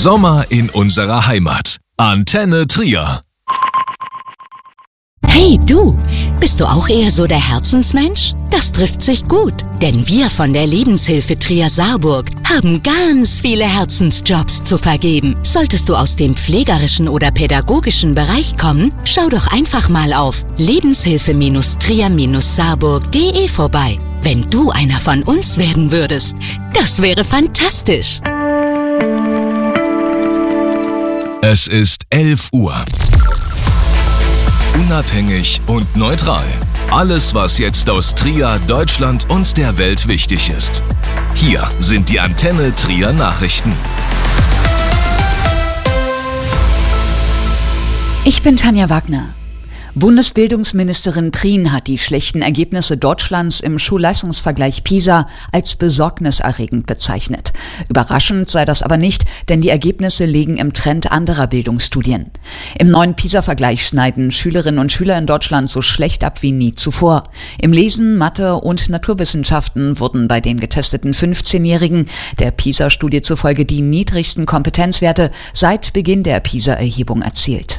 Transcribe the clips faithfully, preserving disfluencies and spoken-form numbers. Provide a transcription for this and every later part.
Sommer in unserer Heimat. Antenne Trier. Hey du, bist du auch eher so der Herzensmensch? Das trifft sich gut, denn wir von der Lebenshilfe Trier-Saarburg haben ganz viele Herzensjobs zu vergeben. Solltest du aus dem pflegerischen oder pädagogischen Bereich kommen, schau doch einfach mal auf lebenshilfe-trier-saarburg punkt de vorbei. Wenn du einer von uns werden würdest, das wäre fantastisch. Es ist elf Uhr. Unabhängig und neutral. Alles, was jetzt aus Trier, Deutschland und der Welt wichtig ist. Hier sind die Antenne Trier Nachrichten. Ich bin Tanja Wagner. Bundesbildungsministerin Prien hat die schlechten Ergebnisse Deutschlands im Schulleistungsvergleich PISA als besorgniserregend bezeichnet. Überraschend sei das aber nicht, denn die Ergebnisse liegen im Trend anderer Bildungsstudien. Im neuen PISA-Vergleich schneiden Schülerinnen und Schüler in Deutschland so schlecht ab wie nie zuvor. Im Lesen, Mathe und Naturwissenschaften wurden bei den getesteten fünfzehnjährigen der PISA-Studie zufolge die niedrigsten Kompetenzwerte seit Beginn der PISA-Erhebung erzielt.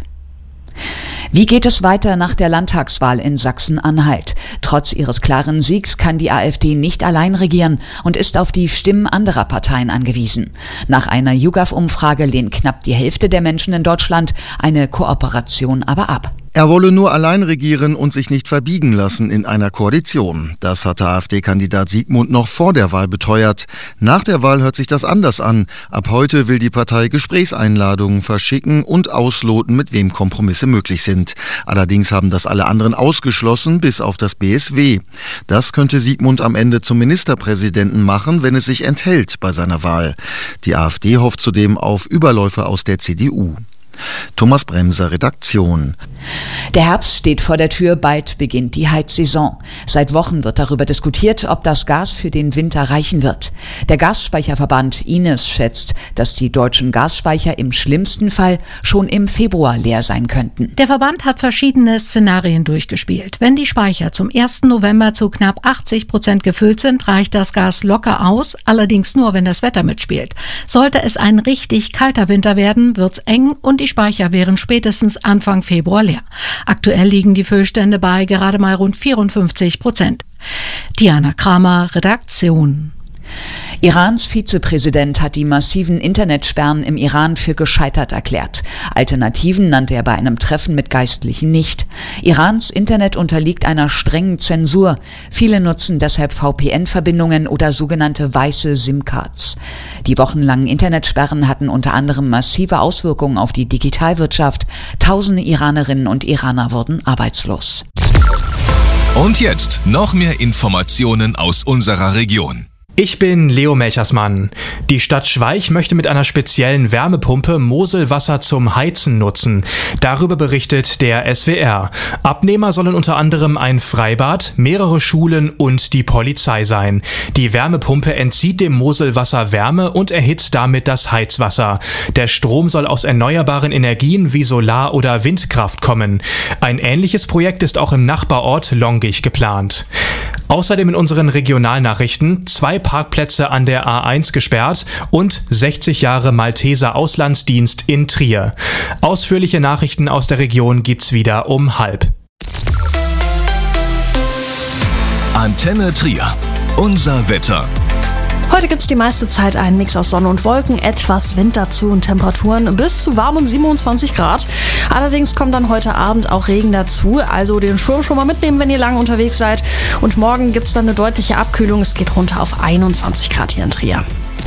Wie geht es weiter nach der Landtagswahl in Sachsen-Anhalt? Trotz ihres klaren Siegs kann die AfD nicht allein regieren und ist auf die Stimmen anderer Parteien angewiesen. Nach einer YouGov-Umfrage lehnt knapp die Hälfte der Menschen in Deutschland eine Kooperation aber ab. Er wolle nur allein regieren und sich nicht verbiegen lassen in einer Koalition. Das hatte AfD-Kandidat Siegmund noch vor der Wahl beteuert. Nach der Wahl hört sich das anders an. Ab heute will die Partei Gesprächseinladungen verschicken und ausloten, mit wem Kompromisse möglich sind. Allerdings haben das alle anderen ausgeschlossen, bis auf das B S W. Das könnte Siegmund am Ende zum Ministerpräsidenten machen, wenn es sich enthält bei seiner Wahl. Die AfD hofft zudem auf Überläufe aus der C D U. Thomas Bremser, Redaktion. Der Herbst steht vor der Tür, bald beginnt die Heizsaison. Seit Wochen wird darüber diskutiert, ob das Gas für den Winter reichen wird. Der Gasspeicherverband I N E S schätzt, dass die deutschen Gasspeicher im schlimmsten Fall schon im Februar leer sein könnten. Der Verband hat verschiedene Szenarien durchgespielt. Wenn die Speicher zum ersten November zu knapp achtzig Prozent gefüllt sind, reicht das Gas locker aus, allerdings nur, wenn das Wetter mitspielt. Sollte es ein richtig kalter Winter werden, wird's eng und die Speicher wären spätestens Anfang Februar leer. Aktuell liegen die Füllstände bei gerade mal rund vierundfünfzig Prozent. Diana Kramer, Redaktion. Irans Vizepräsident hat die massiven Internetsperren im Iran für gescheitert erklärt. Alternativen nannte er bei einem Treffen mit Geistlichen nicht. Irans Internet unterliegt einer strengen Zensur. Viele nutzen deshalb V P N-Verbindungen oder sogenannte weiße SIM-Cards. Die wochenlangen Internetsperren hatten unter anderem massive Auswirkungen auf die Digitalwirtschaft. Tausende Iranerinnen und Iraner wurden arbeitslos. Und jetzt noch mehr Informationen aus unserer Region. Ich bin Leo Melchersmann. Die Stadt Schweich möchte mit einer speziellen Wärmepumpe Moselwasser zum Heizen nutzen. Darüber berichtet der S W R. Abnehmer sollen unter anderem ein Freibad, mehrere Schulen und die Polizei sein. Die Wärmepumpe entzieht dem Moselwasser Wärme und erhitzt damit das Heizwasser. Der Strom soll aus erneuerbaren Energien wie Solar- oder Windkraft kommen. Ein ähnliches Projekt ist auch im Nachbarort Longich geplant. Außerdem in unseren Regionalnachrichten zwei Parkplätze an der A eins gesperrt und sechzig Jahre Malteser Auslandsdienst in Trier. Ausführliche Nachrichten aus der Region gibt's wieder um halb. Antenne Trier. Unser Wetter. Heute gibt's die meiste Zeit einen Mix aus Sonne und Wolken, etwas Wind dazu und Temperaturen bis zu warmen siebenundzwanzig Grad. Allerdings kommt dann heute Abend auch Regen dazu, also den Schirm schon mal mitnehmen, wenn ihr lange unterwegs seid. Und morgen gibt's dann eine deutliche Abkühlung, es geht runter auf einundzwanzig Grad hier in Trier.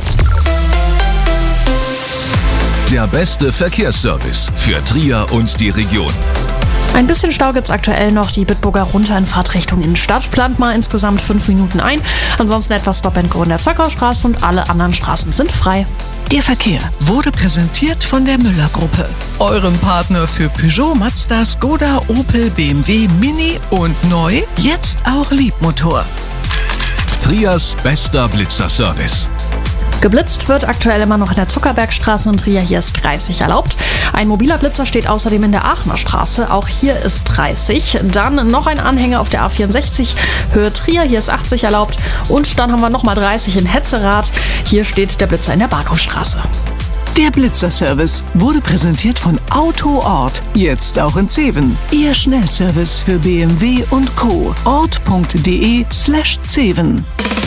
Der beste Verkehrsservice für Trier und die Region. Ein bisschen Stau gibt's aktuell noch, die Bitburger runter in Fahrtrichtung Innenstadt. Plant mal insgesamt fünf Minuten ein. Ansonsten etwas Stop and Go in der Zöckerstraße und alle anderen Straßen sind frei. Der Verkehr wurde präsentiert von der Müller-Gruppe. Eurem Partner für Peugeot, Mazda, Skoda, Opel, B M W, Mini und neu, jetzt auch Liebmotor. Triers bester Blitzerservice. Geblitzt wird aktuell immer noch in der Zuckerbergstraße in Trier, hier ist dreißig erlaubt. Ein mobiler Blitzer steht außerdem in der Aachener Straße, auch hier ist dreißig. Dann noch ein Anhänger auf der A vierundsechzig, Höhe Trier, hier ist achtzig erlaubt. Und dann haben wir nochmal dreißig in Hetzerath, hier steht der Blitzer in der Bahnhofstraße. Der Blitzer-Service wurde präsentiert von Autoort, jetzt auch in Zeven. Ihr Schnellservice für B M W und Co. ort.de slash Zeven.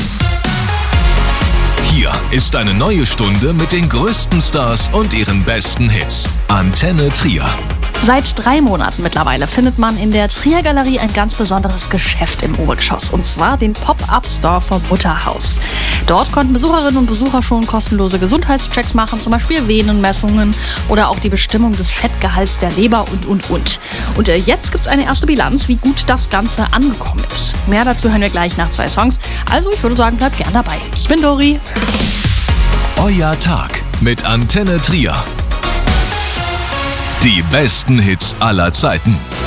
Hier ist eine neue Stunde mit den größten Stars und ihren besten Hits. Antenne Trier. Seit drei Monaten mittlerweile findet man in der Trier Galerie ein ganz besonderes Geschäft im Obergeschoss, und zwar den Pop-Up-Store vom Mutterhaus. Dort konnten Besucherinnen und Besucher schon kostenlose Gesundheitschecks machen, zum Beispiel Venenmessungen oder auch die Bestimmung des Fettgehalts der Leber und, und, und. Und äh, jetzt gibt's eine erste Bilanz, wie gut das Ganze angekommen ist. Mehr dazu hören wir gleich nach zwei Songs. Also ich würde sagen, bleibt gern dabei. Ich bin Dori. Euer Tag mit Antenne Trier. Die besten Hits aller Zeiten.